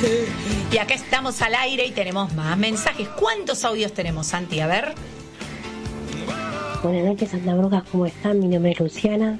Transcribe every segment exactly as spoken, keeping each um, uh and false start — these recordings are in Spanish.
Y acá estamos al aire y tenemos más mensajes. ¿Cuántos audios tenemos, Santi? A ver. Buenas noches, Santa Brujas, ¿cómo están? Mi nombre es Luciana.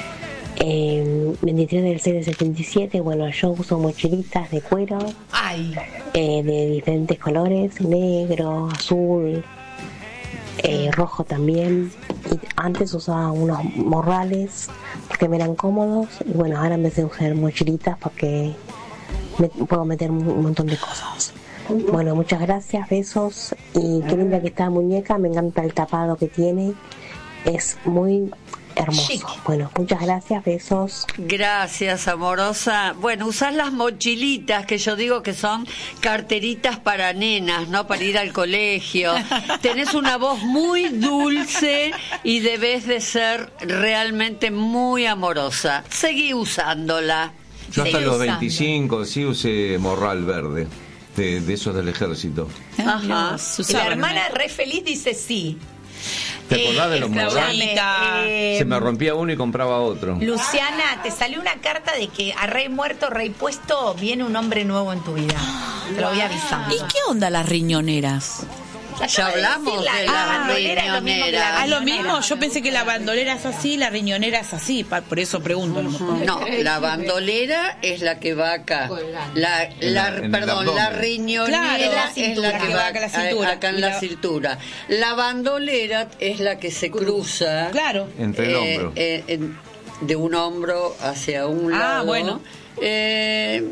Eh, veintitrés del seis del setenta y siete. Bueno, yo uso mochilitas de cuero. Ay. Eh, de diferentes colores: negro, azul, eh, rojo también. Y antes usaba unos morrales porque me eran cómodos. Y bueno, ahora empecé a usar mochilitas porque me puedo meter un montón de cosas. Bueno, muchas gracias, besos. Y qué linda que está la muñeca, me encanta el tapado que tiene, es muy hermoso. Chic. Bueno, muchas gracias, besos. Gracias, amorosa. Bueno, usás las mochilitas, que yo digo que son carteritas para nenas, ¿no? Para ir al colegio. Tenés una voz muy dulce y debes de ser realmente muy amorosa. Seguí usándola. Yo hasta Seguí los usando. veinticinco sí usé morral verde, de, de esos del ejército. Ajá. Y la hermana re feliz dice sí. ¿Te acordás de los Eh, morrales? eh, Se me rompía uno y compraba otro. Luciana, te salió una carta de que a rey muerto, rey puesto, viene un hombre nuevo en tu vida. Te lo voy avisando. ¿Y qué onda las riñoneras? Ya hablamos de la, la la bandolera, es lo mismo que la Ah, lo riñonera. mismo, yo pensé que la bandolera es así, la riñonera es así, pa- por eso pregunto. a lo mejor. No, la bandolera es la que va acá. La, En la, la- en el perdón, la abdomen. riñonera Claro, es la que va acá en la cintura. Acá en Y la la- cintura. La bandolera es la que se cruza. Claro. Entre el eh, hombro. eh, en- de un hombro hacia un Ah, lado. bueno. Eh,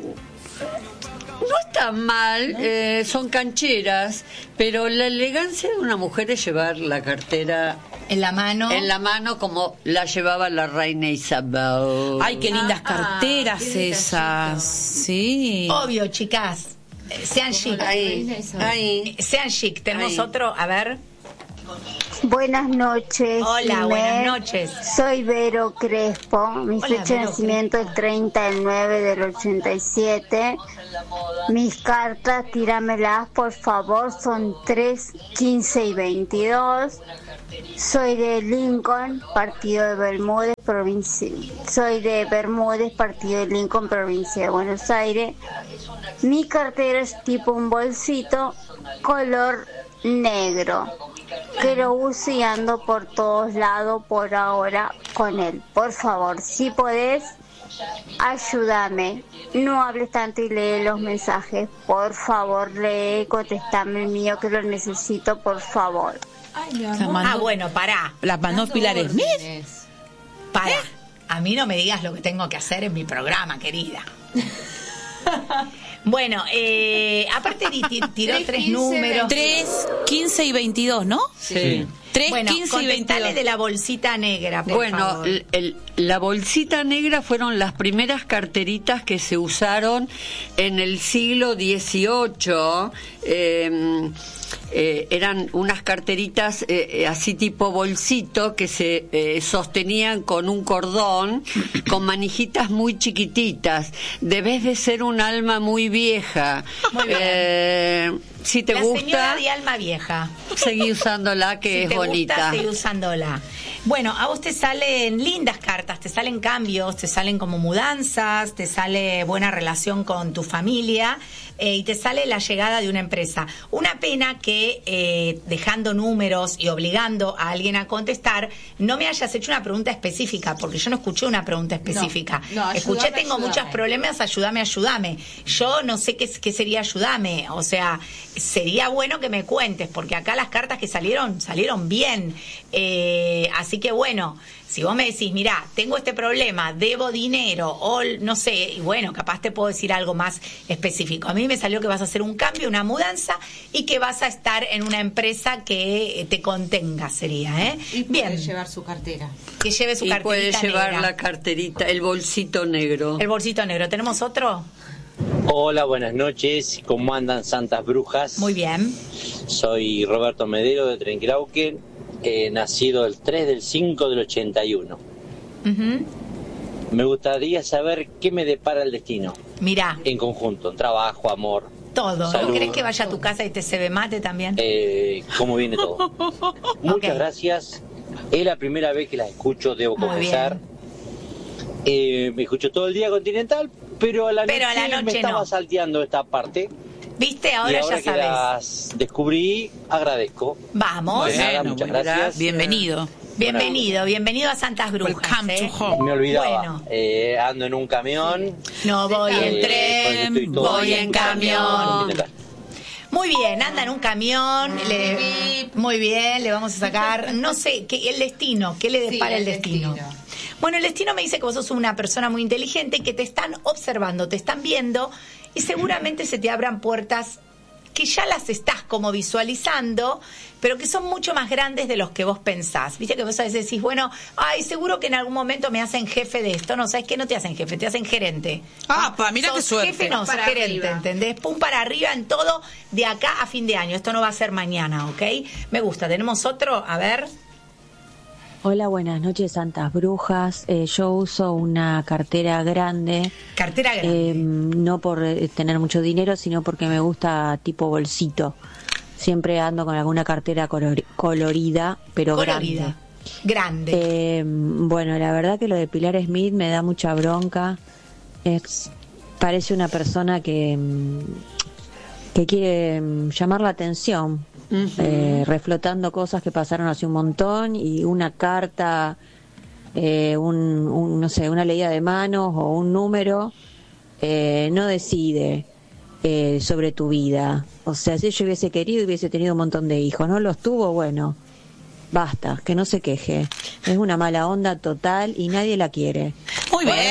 no está mal, eh, son cancheras, pero la elegancia de una mujer es llevar la cartera En la mano. en la mano como la llevaba la reina Isabel. Ay, qué lindas carteras esas. Sí. Obvio, chicas. Eh, Sean chic. Ahí, ahí. Eh, Sean chic. Tenemos Ahí. otro, a ver. Buenas noches. Hola, Imer. buenas noches. Soy Vero Crespo. Mi Hola, fecha de Vero nacimiento es treinta del nueve del ochenta y siete. Mis cartas, tíramelas por favor, son tres, quince y veintidós. Soy de Lincoln, partido de Bermúdez, provincia. Soy de Bermúdez, partido de Lincoln, provincia de Buenos Aires. Mi cartera es tipo un bolsito, color negro, que lo uso y ando por todos lados por ahora con él. Por favor, si podés, ayúdame. No hables tanto y lee los mensajes. Por favor, lee, contestame el mío que lo necesito, por favor. Se mandó- Ah, bueno, pará. Las mandó Pilar Smith. Pará. A mí no me digas lo que tengo que hacer en mi programa, querida. Bueno, eh, aparte di- ti- tiró tres números. tres, quince y veintidós, ¿no? Sí. tres, Bueno, quince y contestale veintidós. de la bolsita negra, por Bueno, favor. el- el- la bolsita negra fueron las primeras carteritas que se usaron en el siglo dieciocho. Eh, eh, eran unas carteritas eh, así tipo bolsito que se eh, sostenían con un cordón, con manijitas muy chiquititas. Debes de ser un alma muy vieja. Muy bien. Eh, si te la gusta, señora de alma vieja. seguí usándola, que Si es te bonita. gusta, sigue usándola. Bueno, a vos te salen lindas cartas, te salen cambios, te salen como mudanzas, te sale buena relación con tu familia eh, y te sale la llegada de una empresa. Una pena que eh, dejando números y obligando a alguien a contestar, no me hayas hecho una pregunta específica, porque yo no escuché una pregunta específica. No, no, escuché, ayúdame, tengo ayúdame. muchos problemas, ayúdame, ayúdame. Yo no sé qué, qué sería ayúdame, o sea, sería bueno que me cuentes, porque acá las cartas que salieron, salieron bien. Eh, así que bueno, si vos me decís, mirá, tengo este problema, debo dinero, o no sé, y bueno, capaz te puedo decir algo más específico. A mí me salió que vas a hacer un cambio, una mudanza, y que vas a estar en una empresa que te contenga, sería, ¿eh? Y puede Bien, llevar su cartera. que lleve su Y puede carterita llevar negra. la carterita, el bolsito negro. El bolsito negro. ¿Tenemos otro? Hola, buenas noches. ¿Cómo andan, santas brujas? Muy bien. Soy Roberto Medero de Trenquelauquen, eh, nacido el tres del cinco del ochenta y uno. Ujú. Me gustaría saber qué me depara el destino Mirá, en conjunto, en trabajo, amor, todo. Salud. ¿Querés que vaya a tu casa y te se ve mate también? eh, cómo viene todo. Muchas Ok. gracias. Es la primera vez que las escucho, debo Muy confesar. Eh, me escucho todo el día Continental, pero a la Pero noche, a la me noche estaba no. salteando esta parte. ¿Viste? Y Ahora, ahora ya que sabes. las descubrí, agradezco. Vamos. De nada, Bueno, muchas bueno, gracias. Bienvenido. Bienvenido, bienvenido a Santas Brujas. Welcome ¿eh? to home. Me olvidaba, Bueno. eh, ando en un camión. No voy en eh, tren, estoy todo voy en camión. acá. Muy bien, anda en un camión. Le, muy bien, le vamos a sacar, no sé, que el destino, ¿qué le depara el destino? Bueno, el destino me dice que vos sos una persona muy inteligente, que te están observando, te están viendo y seguramente se te abran puertas que ya las estás como visualizando, pero que son mucho más grandes de los que vos pensás. Viste que vos a veces decís, bueno, ay, seguro que en algún momento me hacen jefe de esto. No, ¿sabes qué? No te hacen jefe, te hacen gerente. Ah, pa, mira Sos qué suerte. jefe, no, sos Para gerente, arriba. ¿entendés? Pum para arriba en todo de acá a fin de año. Esto no va a ser mañana, ¿ok? Me gusta. ¿Tenemos otro? A ver. Hola, buenas noches, Santas Brujas. Eh, yo uso una cartera grande, Cartera grande. eh, no por eh, tener mucho dinero, sino porque me gusta tipo bolsito. Siempre ando con alguna cartera colori- colorida, pero Colorida. Grande. grande. Eh, bueno, la verdad que lo de Pilar Smith me da mucha bronca. Es, parece una persona que, mm, que quiere mm, llamar la atención. Eh, reflotando cosas que pasaron hace un montón y una carta, eh, un, un, no sé, una leída de manos o un número, eh, no decide eh, sobre tu vida. O sea, si ella hubiese querido, hubiese tenido un montón de hijos. No los tuvo, bueno, basta, que no se queje. Es una mala onda total y nadie la quiere. Muy bien.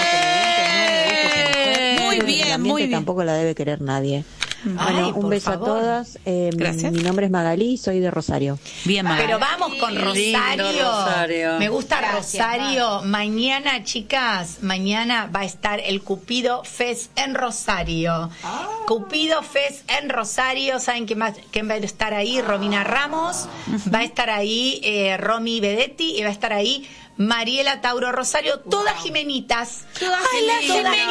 Muy Creo que en el bien, ambiente muy bien. tampoco la debe querer nadie. Ay, Bueno, por un beso favor. a todas. Eh, Gracias. Mi nombre es Magalí, soy de Rosario. Bien, Magali. Pero vamos con Lindo Rosario. Rosario. Me gusta Gracias, Rosario. Mañana, chicas, mañana va a estar el Cupido Fest en Rosario. Cupido Fest en Rosario. ¿Saben quién va, quién va a estar ahí? Romina Ramos. Va a estar ahí eh, Romy Bedetti. Y va a estar ahí Mariela Tauro Rosario. Todas jimenitas. ¡Ay, la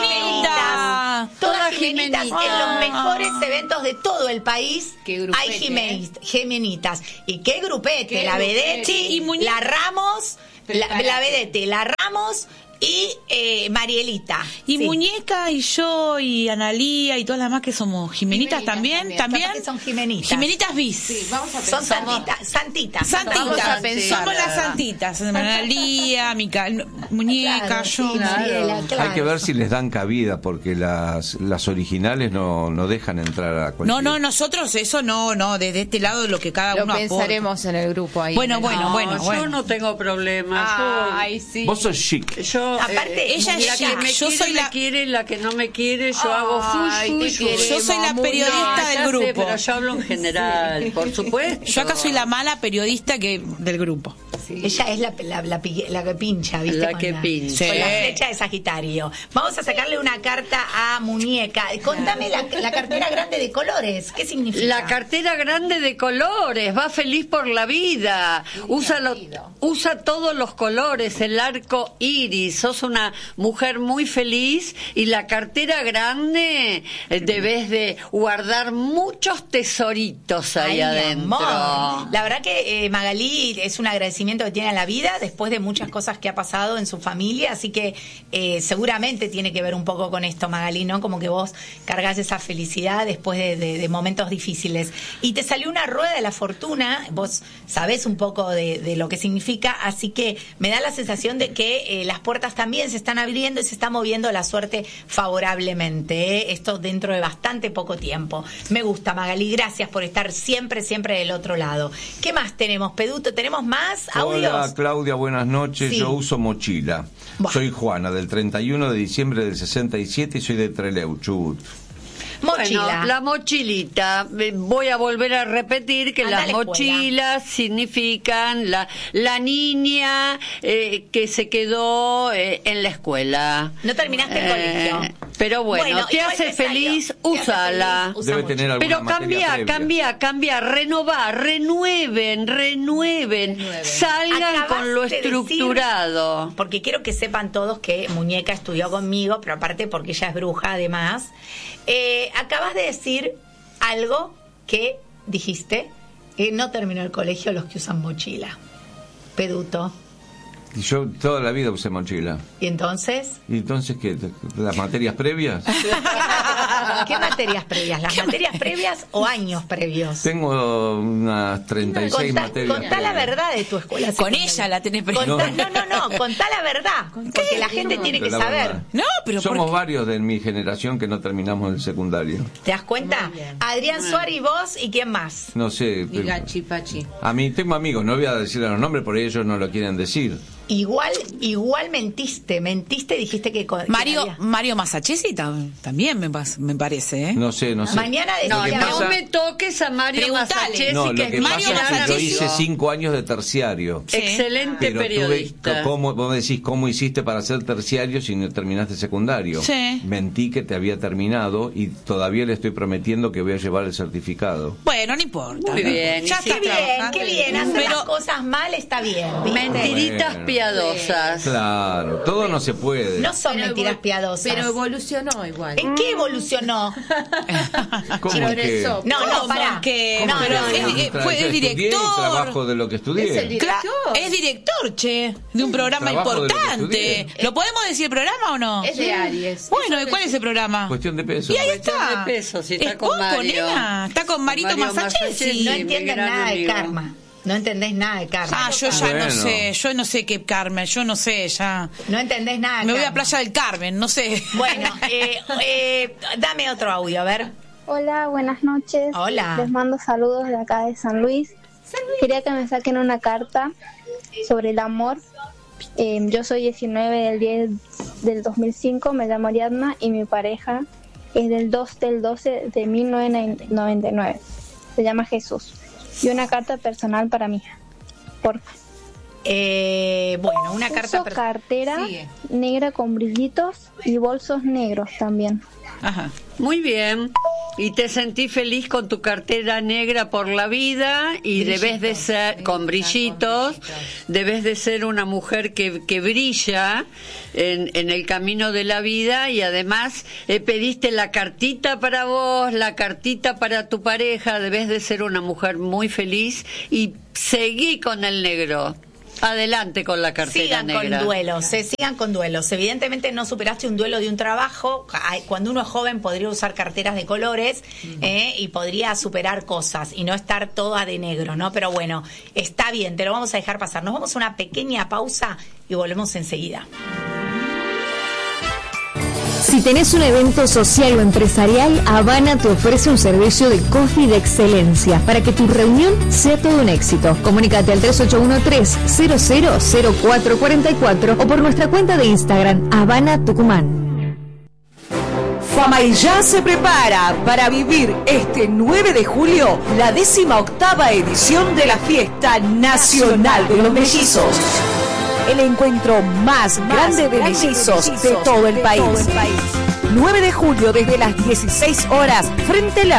Jimenita! Todas Todas jimenitas. jimenitas. En los mejores eventos de todo el país Qué grupete, hay jimen- jimenitas. Y qué grupete. Qué la grupete. Bedetti, Y muñe- la Ramos, la, Preparate. la Vedete, la Ramos y eh, Marielita. Y Sí. Muñeca y yo y Analía y todas las más que somos Jimenitas Jimenitas también. también. También. Capaz que son jimenitas. Jimenitas bis. Sí, vamos a Son pensar. santitas. Santitas. Vamos a Santitas, pensar. somos las santitas. Analía, Mica, Muñeca, Claro, yo. sí, Mariela, claro. Hay que ver si les dan cabida, porque las, las originales no, no dejan entrar a cualquier... No, no, nosotros eso no, no, desde este lado lo que cada Lo uno aporta. pensaremos en el grupo ahí. Bueno, en el- bueno, No, bueno, yo bueno. no tengo problemas. Ay, sí. Vos sos chic. Yo, yo, Aparte, eh, ella es la que chic, me yo quiere, soy me la- quiere, la que no me quiere, yo hago Ay, fush, te fush, fush. Yo soy la Muy periodista No, del ya sé, grupo. pero yo hablo en general, por supuesto. Yo acá soy la mala periodista que del grupo. Ella es la, la, la, pi- la que pincha, ¿viste? La Con que pincha. Con la Sí. flecha de Sagitario. Vamos a sacarle una carta a Muñeca. Contame la, la cartera grande de colores. ¿Qué significa? La cartera grande de colores, va feliz por la vida, usa, lo- usa todos los colores, el arco iris, sos una mujer muy feliz y la cartera grande eh, debes de guardar muchos tesoritos ahí Ay, mi adentro. amor. La verdad que eh, Magalí es un agradecimiento que tiene a la vida después de muchas cosas que ha pasado en su familia, así que eh, seguramente tiene que ver un poco con esto, Magalí, ¿no? Como que vos cargas esa felicidad después de, de- de momentos difíciles. Y te salió una rueda de la fortuna, vos sabés un poco de, de lo que significa, así que me da la sensación de que eh, las puertas también se están abriendo y se está moviendo la suerte favorablemente, ¿eh? Esto dentro de bastante poco tiempo. Me gusta, Magalí, gracias por estar siempre, siempre del otro lado. ¿Qué más tenemos, Peduto? ¿Tenemos más audios? Hola Claudia, buenas noches. Sí. Yo uso mochila. Buah. Soy Juana, del treinta y uno de diciembre del sesenta y siete y soy de Trelew, Chubut. Mochila. Bueno, la mochilita, eh, voy a volver a repetir que Anda a las la escuela. mochilas significan la, la niña eh, que se quedó eh, en la escuela. No terminaste el Eh, colegio. Pero bueno, Bueno, te igual hace te salió. feliz, Te hace úsala. feliz, usa Debe mucho. tener alguna Pero materia cambia, previa. cambia, cambia, renovar, renueven, renueven, Renueven. salgan Acabaste con lo de decir- estructurado. Porque quiero que sepan todos que Muñeca estudió conmigo, pero aparte porque ella es bruja además. Eh, acabas de decir algo que dijiste, que no terminó el colegio los que usan mochila. Peduto. Y yo toda la vida usé mochila. ¿Y entonces? ¿Y entonces qué? ¿Las materias previas? ¿Qué materias previas? ¿Las materias previas o años previos? Tengo unas treinta y seis Contá, materias contá previas. la verdad de tu escuela Con secundaria. ella la tenés pre- Contá- No. no, no, no, contá la verdad. Porque la gente No, tiene que la saber. verdad. No, pero ¿por Somos qué? varios de mi generación que no terminamos el secundario. ¿Te das cuenta? Adrián Suárez y vos, ¿y quién más? No sé. Y Gachi Pachi. A mí tengo amigos, no voy a decir los nombres porque ellos no lo quieren decir. Igual, igual mentiste, mentiste, dijiste que... co- que Mario, había- Mario Masachesi ta- también me, pas- me parece, ¿eh? No sé, no sé. Mañana No, decía... no me toques a Mario Preguntale. Masachesi, No, que lo es que Mario pasa es que yo Masachesi. hice cinco años de terciario. Sí. excelente Pero periodista. tuve, ¿cómo, vos decís, ¿cómo hiciste para ser terciario si no terminaste secundario? Sí. Mentí que te había terminado y todavía le estoy prometiendo que voy a llevar el certificado. Bueno, no importa. Muy bien, Ya y sí. está Qué bien, trabajando. qué bien. Hacer Pero las cosas mal está bien. ¿viste? Mentiritas Bueno. piadosas. Claro, todo no se puede. No son Pero mentiras evol- piadosas. Pero evolucionó igual. ¿En qué evolucionó? ¿Cómo Pero que? eso- No, no, ¿cómo pará. que- No, pero no, es- no. eh, Tra- fue- yo es estudié y director. trabajo de lo que estudié. Es el director. Cla- es director, che, de un programa Trabajo de lo que importante. estudié. ¿Lo podemos decir el programa o no? Es de Aries. Bueno, Eso ¿y cuál de- es el programa? Cuestión de peso. Y ahí Cuestión está. de peso, si está Es con poco, Mario. nena. Está con Marito Mario Masachesi. Masachesi. No Sí, mi entienden gran nada de amigo. karma. No entendés nada de karma. Ah, yo ya Bueno. no sé, yo no sé qué Carmen, yo no sé, ya. No entendés nada de Me voy a karma. Playa del Carmen, no sé. Bueno, eh, eh, dame otro audio, a ver. Hola, buenas noches. Hola. Les mando saludos de acá de San Luis. Quería que me saquen una carta sobre el amor. Eh, yo soy diecinueve del diez del dos mil cinco, me llamo Ariadna y mi pareja es del dos del doce de mil novecientos noventa y nueve. Se llama Jesús. Y una carta personal para mí. Porfa. Eh, bueno, una carta... Uso per- cartera Sigue. negra con brillitos y bolsos negros también. Ajá. Muy bien. Y te sentí feliz con tu cartera negra por la vida y debes de ser, con brillitos, debes de ser una mujer que, que brilla en, en el camino de la vida y además eh, pediste la cartita para vos, la cartita para tu pareja, debes de ser una mujer muy feliz y seguí con el negro. Adelante con la cartera Sigan negra. con duelos, se sigan con duelos. Evidentemente no superaste un duelo de un trabajo. Ay, cuando uno es joven podría usar carteras de colores eh, y podría superar cosas y no estar toda de negro, ¿no? Pero bueno, está bien, te lo vamos a dejar pasar. Nos vamos a una pequeña pausa y volvemos enseguida. Si tenés un evento social o empresarial, Habana te ofrece un servicio de coffee de excelencia para que tu reunión sea todo un éxito. Comunícate al tres ocho uno tres cero cero cero cuatro cuatro cuatro o por nuestra cuenta de Instagram, Habana Tucumán. Famaillá se prepara para vivir este nueve de julio la décima octava edición de la Fiesta Nacional de los Mellizos. El encuentro más grande de mellizos de todo el país. nueve de julio desde las dieciséis horas frente a la